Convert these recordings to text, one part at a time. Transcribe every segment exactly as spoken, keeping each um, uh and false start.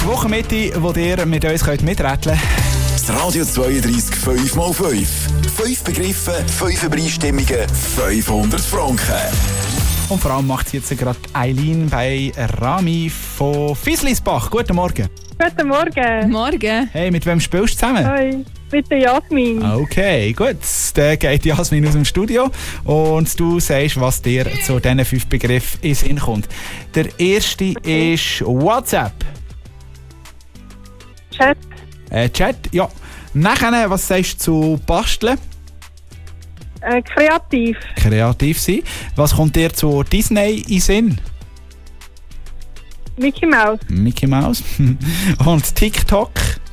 Die Wochenmitte, wo ihr mit uns mitreden könnt. Das Radio zweiunddreißig fünf mal fünf. Fünf Begriffe, fünf Übereinstimmungen, fünfhundert Franken. Und vor allem macht jetzt gerade Eileen bei Rami von Fieslisbach. Guten Morgen. Guten Morgen. Morgen. Hey, mit wem spielst du zusammen? Hi, mit der Jasmin. Okay, gut. Dann geht Jasmin aus dem Studio und du sagst, was dir zu diesen fünf Begriffen in den Sinn kommt. Der erste okay. ist WhatsApp. Chat. Äh, Chat, ja. Nachher, was sagst du zu Basteln? Äh, kreativ. Kreativ sein. Was kommt dir zu Disney in den Sinn? Mickey Mouse. Mickey Mouse. Und TikTok?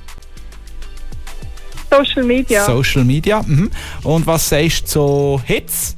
Social Media. Social Media. Mhm. Und was sagst du zu Hits?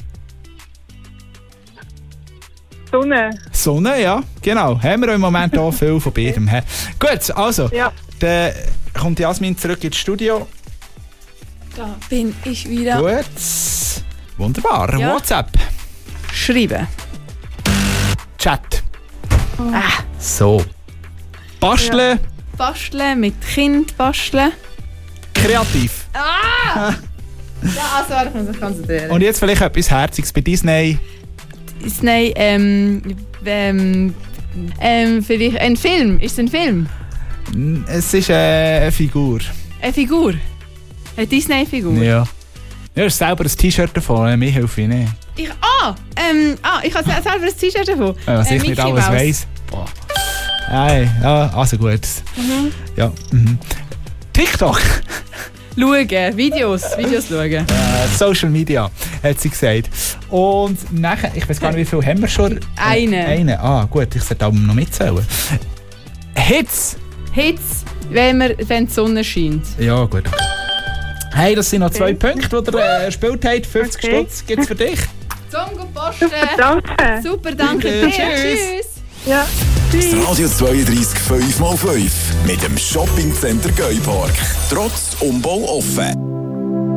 Sonne. Sonne, ja, genau. Haben wir im Moment auch viel von beidem. He. Gut, also, ja. Dann kommt Jasmin zurück ins Studio. Da bin ich wieder. Gut. Wunderbar. Ja. WhatsApp. Schreiben. Chat. Oh. Ah. So. Basteln. Ja. Basteln, mit Kind basteln. Kreativ. Ah! Ja, also ich muss mich konzentrieren. Und jetzt vielleicht etwas Herziges bei Disney. Disney, ähm, ähm, ähm, vielleicht ein Film. Ist es ein Film? Es ist eine Figur. Eine Figur? Eine Disney-Figur? Ja. Ja, hast selber ein T-Shirt davon, mir hilft ich nicht. Ich, ah, ähm, ah, ich habe selber ein T-Shirt davon. Ja, was äh, ich nicht alles weiss. Boah. Nein, ja, also gut. Mhm. Ja, mhm. TikTok. Schauen, Videos, Videos schauen. Äh, Social Media, hat sie gesagt. Und nachher, ich weiß gar nicht, wie viel haben wir schon? Eine. Äh, eine, ah gut, ich sollte auch noch mitzählen. Hits. Hits, wenn, wir, wenn die Sonne scheint. Ja, gut. Hey, das sind noch zwei okay. Punkte, die ihr äh, gespielt habt. fünfzig okay. Stutz gibt es für dich. Zum Posten. Super, danke. Super, danke dir. Tschüss. Tschüss. Ja. Das Radio zweiunddreißig fünf mal fünf mit dem Shoppingcenter Geupark. Trotz Umbau offen.